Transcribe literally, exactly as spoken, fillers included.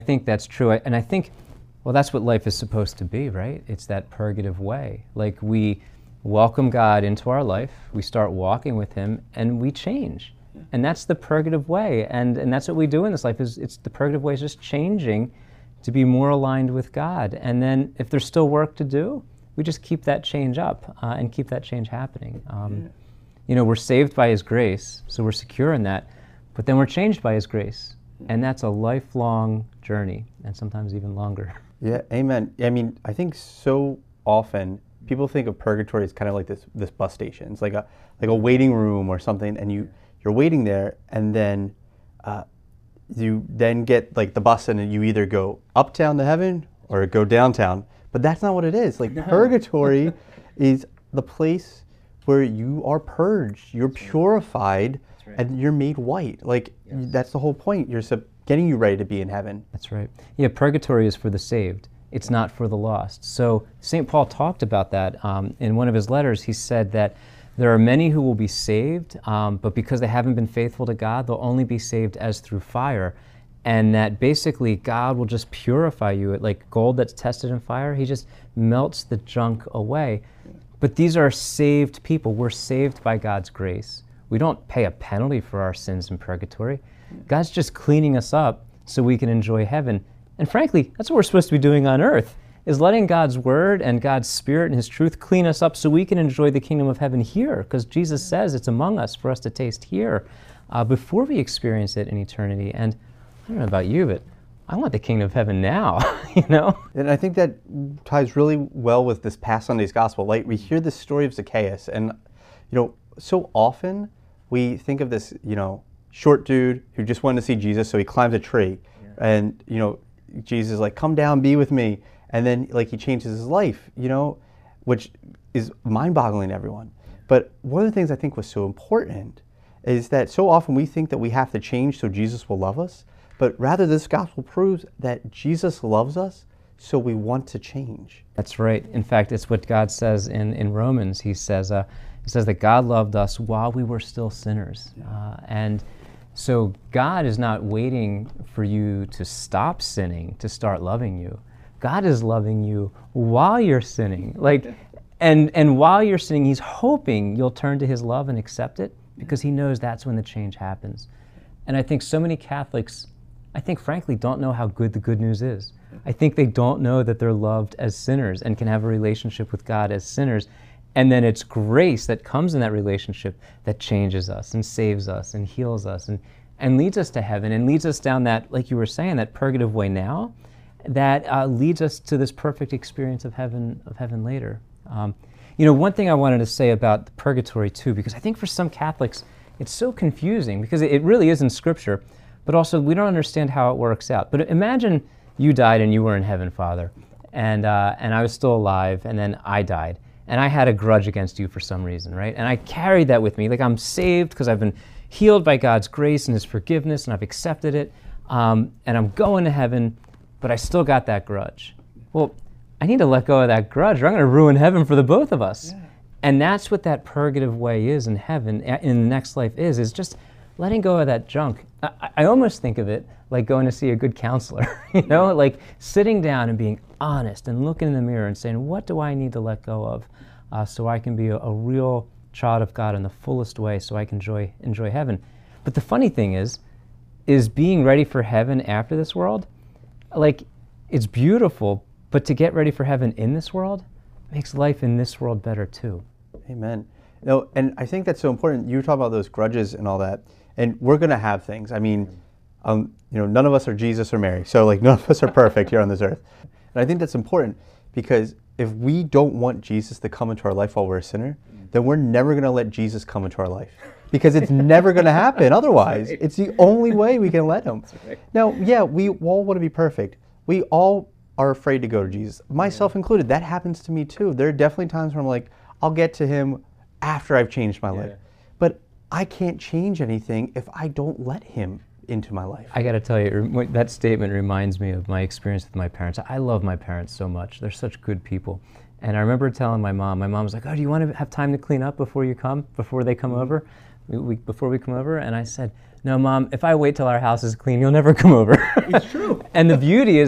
I think that's true. I- And I think, well, that's what life is supposed to be, right? It's that purgative way. Like, we welcome God into our life, we start walking with Him, and we change. And that's the purgative way. And, and that's what we do in this life, is it's the purgative way is just changing to be more aligned with God. And then if there's still work to do, we just keep that change up uh, and keep that change happening. Um, Yeah. You know, we're saved by His grace, so we're secure in that, but then we're changed by His grace. And that's a lifelong journey, and sometimes even longer. Yeah, amen. I mean, I think so often people think of purgatory as kind of like this this bus station. It's like a like a waiting room or something, and you you're waiting there, and then uh, you then get like the bus, and you either go uptown to heaven or go downtown. But that's not what it is. Like, No. purgatory is the place where you are purged, you're purified, right. and you're made white. Like, Yes. that's the whole point. You're sub- getting you ready to be in heaven. That's right. Yeah, purgatory is for the saved. It's not for the lost. So Saint Paul talked about that um, in one of his letters. He said that there are many who will be saved, um, but because they haven't been faithful to God, they'll only be saved as through fire. And that basically God will just purify you. Like gold that's tested in fire, He just melts the junk away. But these are saved people. We're saved by God's grace. We don't pay a penalty for our sins in purgatory. God's just cleaning us up so we can enjoy heaven. And frankly, that's what we're supposed to be doing on earth, is letting God's word and God's spirit and His truth clean us up so we can enjoy the kingdom of heaven here, because Jesus says it's among us for us to taste here uh, before we experience it in eternity. And I don't know about you, but I want the kingdom of heaven now, you know? And I think that ties really well with this past Sunday's gospel. Like, we hear this story of Zacchaeus, and, you know, so often we think of this, you know, short dude who just wanted to see Jesus, so he climbs a tree. Yeah. And, you know, Jesus is like, come down, be with me. And then, like, he changes his life, you know, which is mind-boggling to everyone. But one of the things I think was so important is that so often we think that we have to change so Jesus will love us. But rather, this gospel proves that Jesus loves us, so we want to change. That's right. In fact, it's what God says in, in Romans. He says, uh, he says that God loved us while we were still sinners. Uh, and so God is not waiting for you to stop sinning to start loving you. God is loving you while you're sinning. Like, and, and while you're sinning, He's hoping you'll turn to His love and accept it, because He knows that's when the change happens. And I think so many Catholics, I think, frankly, don't know how good the good news is. I think they don't know that they're loved as sinners and can have a relationship with God as sinners. And then it's grace that comes in that relationship that changes us and saves us and heals us and, and leads us to heaven and leads us down that, like you were saying, that purgative way now that uh, leads us to this perfect experience of heaven, of heaven later. Um, you know, one thing I wanted to say about the purgatory too, because I think for some Catholics it's so confusing, because it, it really is in Scripture, but also we don't understand how it works out. But imagine you died and you were in heaven, Father, and uh, and I was still alive, and then I died, and I had a grudge against you for some reason, right? And I carried that with me. Like, I'm saved because I've been healed by God's grace and His forgiveness, and I've accepted it, um, and I'm going to heaven, but I still got that grudge. Well, I need to let go of that grudge, or I'm going to ruin heaven for the both of us. Yeah. And that's what that purgative way is in heaven, in the next life is, is just letting go of that junk. I, I almost think of it like going to see a good counselor, you know, like sitting down and being honest and looking in the mirror and saying, what do I need to let go of uh, so I can be a, a real child of God in the fullest way, so I can enjoy, enjoy heaven. But the funny thing is, is being ready for heaven after this world, like, it's beautiful, but to get ready for heaven in this world makes life in this world better too. Amen. No, and I think that's so important. You were talking about those grudges and all that, and we're going to have things. I mean, um, you know, none of us are Jesus or Mary, so like none of us are perfect here on this earth. And I think that's important, because if we don't want Jesus to come into our life while we're a sinner, then we're never going to let Jesus come into our life, because it's never going to happen otherwise. Right. It's the only way we can let Him. Right. Now, yeah, we all want to be perfect. We all are afraid to go to Jesus, myself yeah. included. That happens to me too. There are definitely times where I'm like, I'll get to Him after I've changed my yeah. life. But I can't change anything if I don't let Him into my life. I got to tell you, that statement reminds me of my experience with my parents. I love my parents so much. They're such good people. And I remember telling my mom, my mom was like, oh, do you want to have time to clean up before you come, before they come over, we, we, before we come over? And I said, no, Mom, if I wait till our house is clean, you'll never come over. It's true. And the beauty is